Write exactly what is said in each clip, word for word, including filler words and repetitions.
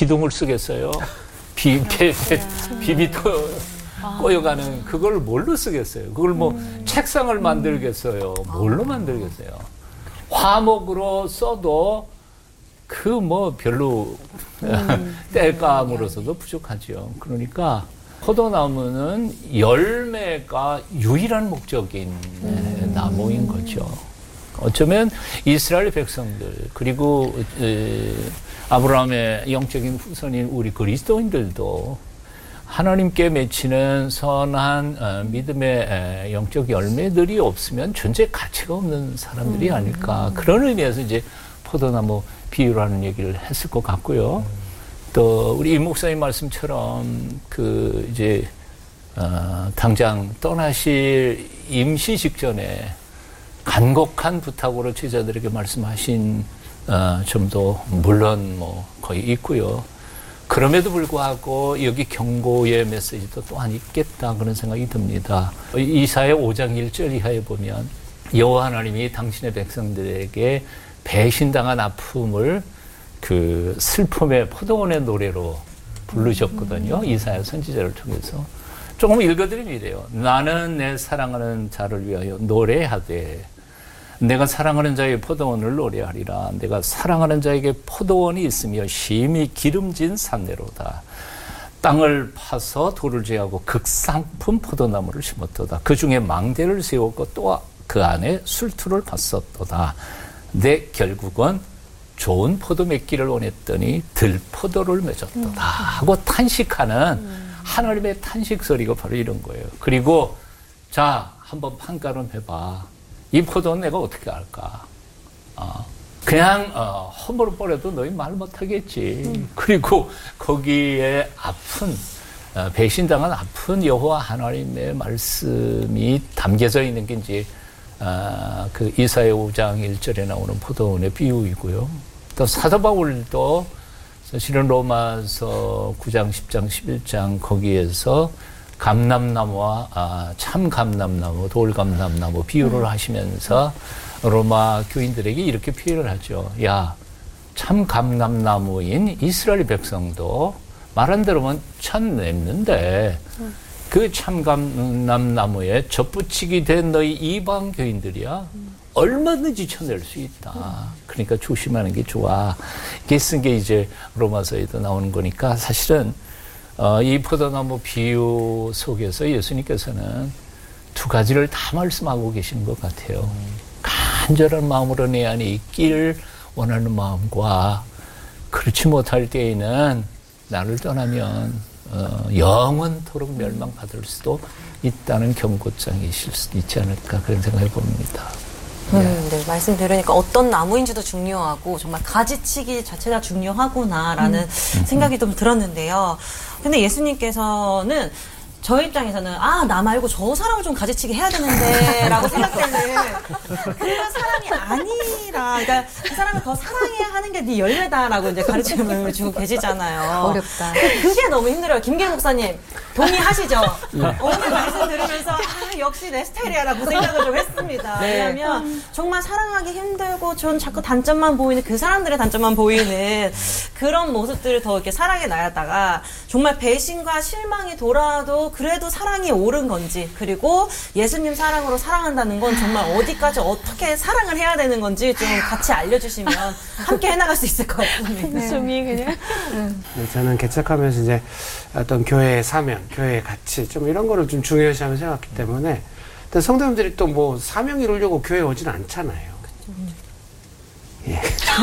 기둥을 쓰겠어요? 비, 비, 비비 터 꼬여가는 그걸 뭘로 쓰겠어요? 그걸 뭐 음. 책상을 만들겠어요? 뭘로 만들겠어요? 화목으로 써도 그 뭐 별로 음. 땔감으로서도 부족하죠. 그러니까 포도나무는 열매가 유일한 목적인 음. 나무인 거죠. 어쩌면 이스라엘 백성들 그리고 에, 아브라함의 영적인 후손인 우리 그리스도인들도 하나님께 맺히는 선한 어, 믿음의 에, 영적 열매들이 없으면 존재 가치가 없는 사람들이 음. 아닐까. 그런 의미에서 이제 포도나무 비유라는 얘기를 했을 것 같고요. 음. 또 우리 임 목사님 말씀처럼 그 이제 어, 당장 떠나실 임시 직전에 간곡한 부탁으로 제자들에게 말씀하신 어, 점도 물론 뭐 거의 있고요. 그럼에도 불구하고 여기 경고의 메시지도 또한 있겠다 그런 생각이 듭니다. 이사야 오 장 일 절 이하에 보면 여호와 하나님이 당신의 백성들에게 배신당한 아픔을 그 슬픔의 포도원의 노래로 부르셨거든요. 음. 이사야 선지자를 통해서. 조금 읽어드리면 이래요. 나는 내 사랑하는 자를 위하여 노래하되 내가 사랑하는 자의 포도원을 노래하리라. 내가 사랑하는 자에게 포도원이 있으며 심히 기름진 산내로다. 땅을 파서 돌을 제하고 극상품 포도나무를 심었도다. 그 중에 망대를 세웠고 또 그 안에 술투를 팠었도다. 내 결국은 좋은 포도 맺기를 원했더니 들포도를 맺었도다 하고 탄식하는 하나님의 탄식 소리가 바로 이런 거예요. 그리고 자 한번 판가름 해봐. 이 포도는 내가 어떻게 알까? 어, 그냥 어, 허물을 버려도 너희 말 못하겠지. 음. 그리고 거기에 아픈 어, 배신당한 아픈 여호와 하나님의 말씀이 담겨져 있는 게 이제 어, 그 이사야 오 장 일 절에 나오는 포도원의 비유이고요. 또 사도 바울도 사실은 로마서 구 장, 십 장, 십일 장 거기에서 감람나무와 아, 참 감람나무, 돌감람나무 비유를 음. 하시면서 로마 교인들에게 이렇게 표현을 하죠. 야, 참 감람나무인 이스라엘 백성도 말 안 들으면 천 냅는데 음. 그 참 감람나무에 젖붙이기 된 너희 이방 교인들이야 음. 얼마든지 쳐낼 수 있다. 음. 그러니까 조심하는 게 좋아. 이게 쓴 게 이제 로마서에도 나오는 거니까 사실은 어, 이 포도나무 비유 속에서 예수님께서는 두 가지를 다 말씀하고 계시는 것 같아요. 음. 간절한 마음으로 내 안에 있길 원하는 마음과 그렇지 못할 때에는 나를 떠나면 어, 영원토록 멸망받을 수도 있다는 경고장이실 수도 있지 않을까 그런 생각을 봅니다. 음, 네, 말씀 들으니까 어떤 나무인지도 중요하고 정말 가지치기 자체가 중요하구나라는 음. 생각이 좀 들었는데요. 근데 예수님께서는 저 입장에서는 아, 나 말고 저 사람을 좀 가지치기 해야 되는데 라고 생각되는 그런 사람이 아니라 그러니까 그 사람을 더 사랑해야 하는 게 네 열매다라고 이제 가르침을 주고 계시잖아요. 어렵다. 그게 너무 힘들어요. 김길 목사님 동의하시죠? 네. 오늘 말씀 들으면서 아, 역시 내 스타일이야라고 생각을 좀 했습니다. 네. 왜냐하면 정말 사랑하기 힘들고 전 자꾸 단점만 보이는 그 사람들의 단점만 보이는 그런 모습들을 더 이렇게 사랑해 나갔다가 정말 배신과 실망이 돌아와도 그래도 사랑이 옳은 건지 그리고 예수님 사랑으로 사랑한다는 건 정말 어디까지 어떻게 사랑을 해야 되는 건지 좀 같이 알려주시면 함께 해나갈 수 있을 것 같습니다. 숨이 그냥. 네, 저는 개척하면서 이제 어떤 교회의 사명, 교회의 가치 좀 이런 거를 좀 중요시하면서 생각했기 때문에 근데 성도님들이 또 뭐 사명 이루려고 교회에 오지는 않잖아요. 예.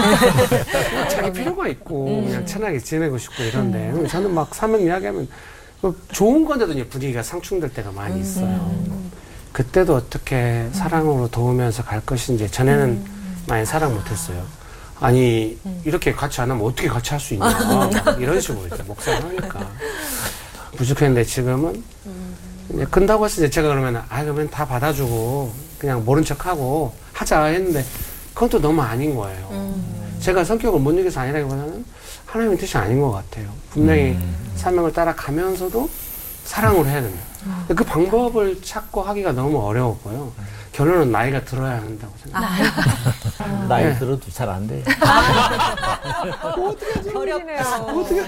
자기 필요가 있고 그냥 편하게 지내고 싶고 이런데 저는 막 사명 이야기하면 좋은 건데도 분위기가 상충될 때가 많이 있어요. 음. 그때도 어떻게 사랑으로 도우면서 갈 것인지 전에는 음. 많이 사랑 못했어요. 아니 음. 이렇게 같이 안 하면 어떻게 같이 할 수 있냐 이런 식으로 이제 목사를 하니까 부족했는데 지금은 음. 이제 끝나고 했을 때 제가 그러면 아 그러면 다 받아주고 그냥 모른 척하고 하자 했는데 그건 또 너무 아닌 거예요. 음. 제가 성격을 못 이겨서 아니라기보다는 하나님의 뜻이 아닌 것 같아요. 분명히 음. 사명을 따라가면서도 사랑으로 해야 된다. 음. 그 방법을 찾고 하기가 너무 어려웠고요. 결론은 나이가 들어야 한다고 생각해요. 아. 나이 네. 들어도 잘 안 돼요. 어떻게 어렵다. 어떻게